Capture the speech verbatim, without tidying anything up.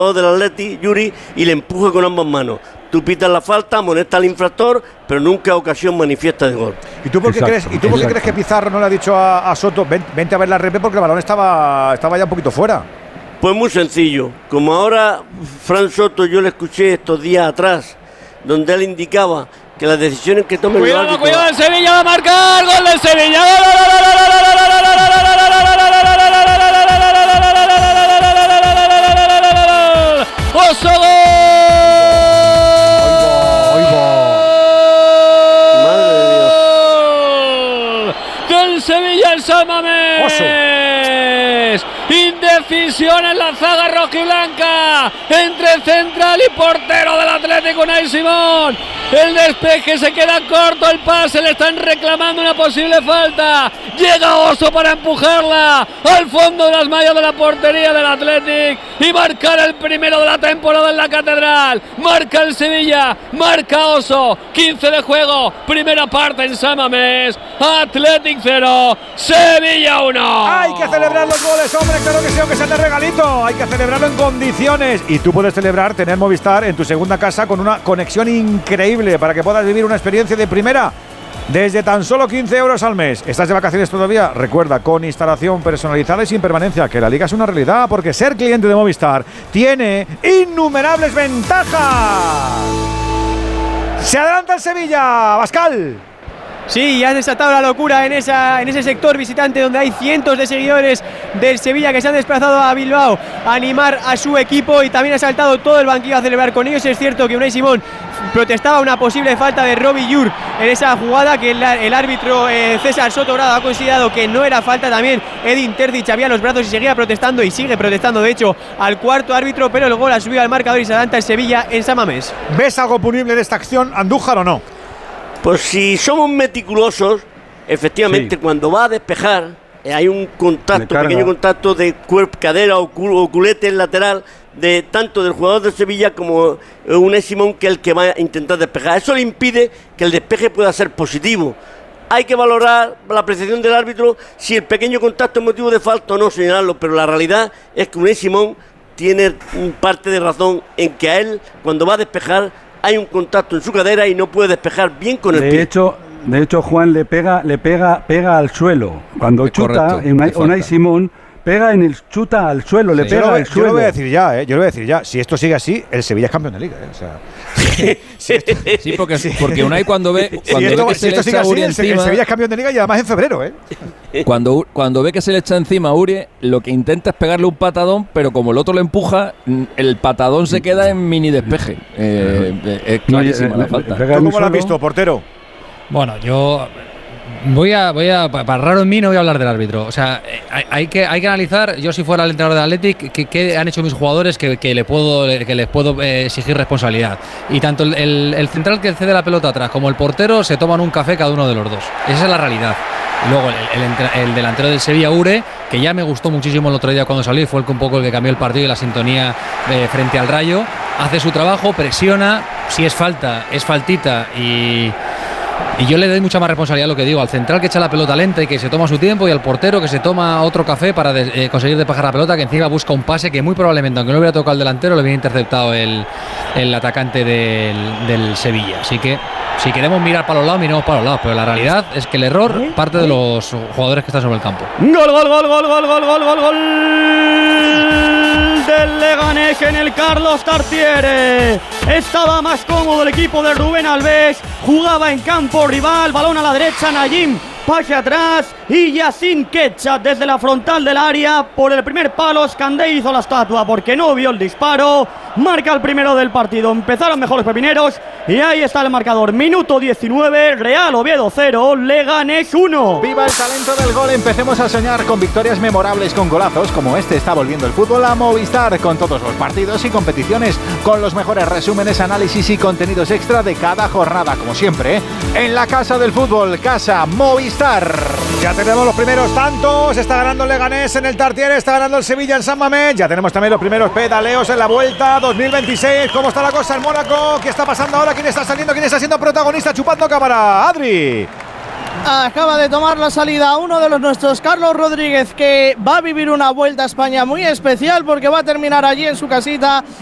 del Atleti, Yuri, y le empuja con ambas manos. Tú pitas la falta, amonestas al infractor, pero nunca ocasión manifiesta de gol. ¿Y tú por qué, crees, ¿y tú por qué crees que Pizarro no le ha dicho a, a Soto, ven, vente a ver la repe porque el balón estaba, estaba ya un poquito fuera? Pues muy sencillo. Como ahora Fran Soto yo le escuché estos días atrás, donde él indicaba que las decisiones que tomen cuidado, los árbitros... Cuidado, el Sevilla va a marcar, gol del Sevilla. ¡Oso, gol! Del Sevilla en San Mamés. Indecisión en la zaga rojiblanca entre central y portero del Atlético, Unai Simón. El despeje se queda corto, el pase, le están reclamando una posible falta. Llega Oso para empujarla al fondo de las mallas de la portería del Atlético y marcar el primero de la temporada en la Catedral. Marca el Sevilla, marca Oso. quince de juego, primera parte en San Mamés. Atlético cero, Sevilla uno. Hay que celebrar los goles, hombre, claro que sí, aunque sea de regalito. Hay que celebrarlo en condiciones. Y tú puedes celebrar tener Movistar en tu segunda casa con una conexión increíble para que puedas vivir una experiencia de primera desde tan solo quince euros al mes. ¿Estás de vacaciones todavía? Recuerda, con instalación personalizada y sin permanencia, que la liga es una realidad, porque ser cliente de Movistar tiene innumerables ventajas. Se adelanta el Sevilla, Bascal. Sí, ya has desatado la locura en, esa, en ese sector visitante donde hay cientos de seguidores del Sevilla que se han desplazado a Bilbao a animar a su equipo, y también ha saltado todo el banquillo a celebrar con ellos. Es cierto que Unai Simón protestaba una posible falta de Robbie Llur en esa jugada que el, el árbitro eh, César Sotogrado ha considerado que no era falta. También Edin Terzic había los brazos y seguía protestando, y sigue protestando de hecho al cuarto árbitro, pero el gol ha subido al marcador y se adelanta el Sevilla en San Mamés. ¿Ves algo punible de esta acción, Andújar, o no? Pues si somos meticulosos, efectivamente, sí, cuando va a despejar, eh, hay un contacto, pequeño contacto de cuerpo, cadera o, cul o culete lateral de tanto del jugador de Sevilla como eh, Unai Simón, que es el que va a intentar despejar. Eso le impide que el despeje pueda ser positivo. Hay que valorar la apreciación del árbitro si el pequeño contacto es motivo de falta o no, señalarlo, pero la realidad es que Unai Simón tiene parte de razón en que a él, cuando va a despejar, hay un contacto en su cadera y no puede despejar bien con el de pie. Hecho, de hecho, Juan le pega, le pega, pega al suelo. Cuando es chuta, Unai, Unai Simón pega en el chuta al suelo, sí, le pega yo lo, al yo suelo. Yo lo voy a decir ya, ¿eh? Yo lo voy a decir ya. Si esto sigue así, el Sevilla es campeón de liga, ¿eh? O sea, sí, sí, porque, porque Unai cuando ve, cuando si esto, ve que si se esto le sigue echa así, Uri el, encima, el Sevilla es campeón de liga, y además en febrero, ¿eh? Cuando, cuando ve que se le echa encima a Uri, lo que intenta es pegarle un patadón, pero como el otro le empuja, el patadón se queda en mini despeje. Eh, es clarísima la falta. ¿Tú cómo lo has visto, portero? Bueno, yo voy a, voy a, para raro en mí no voy a hablar del árbitro. O sea, hay, hay que, hay que analizar, yo si fuera el entrenador del Athletic, qué, qué han hecho mis jugadores que, que, le puedo, que les puedo eh, exigir responsabilidad. Y tanto el, el, el central que cede la pelota atrás como el portero se toman un café cada uno de los dos. Esa es la realidad. Y luego el, el, el delantero del Sevilla, Ure, que ya me gustó muchísimo el otro día cuando salió y fue el que un poco el que cambió el partido y la sintonía eh, frente al Rayo. Hace su trabajo, presiona, si es falta, es faltita, y... Y yo le doy mucha más responsabilidad, lo que digo, al central que echa la pelota lenta y que se toma su tiempo, y al portero que se toma otro café para de, eh, conseguir despejar la pelota, que encima busca un pase que muy probablemente, aunque no hubiera tocado al delantero, lo hubiera interceptado el, el atacante del, del Sevilla. Así que si queremos mirar para los lados, miremos para los lados, pero la realidad es que el error parte de los jugadores que están sobre el campo. Gol, gol, gol, gol, gol, gol, gol, gol, gol del Leganés en el Carlos Tartiere. Estaba más cómodo el equipo de Rubén Alves, jugaba en campo rival, balón a la derecha, Nayim pase atrás y Yacine Ketchat desde la frontal del área por el primer palo. Scandé hizo la estatua porque no vio el disparo. Marca el primero del partido. Empezaron mejor los pepineros y ahí está el marcador. Minuto diecinueve, Real Oviedo cero, Leganés uno. ¡Viva el talento del gol! Empecemos a soñar con victorias memorables, con golazos como este. Está volviendo el fútbol a Movistar, con todos los partidos y competiciones, con los mejores resúmenes, análisis y contenidos extra de cada jornada, como siempre, ¿eh? En la casa del fútbol, Casa Movistar. Ya tenemos los primeros tantos. Está ganando el Leganés en el Tartiere, está ganando el Sevilla en San Mamés. Ya tenemos también los primeros pedaleos en la Vuelta dos mil veintiséis. ¿Cómo está la cosa en Mónaco? ¿Qué está pasando ahora? ¿Quién está saliendo? ¿Quién está siendo protagonista? Chupando cámara. Adri. acaba de tomar la salida uno de los nuestros, Carlos Rodríguez, que va a vivir una Vuelta a España muy especial porque va a terminar allí en su casita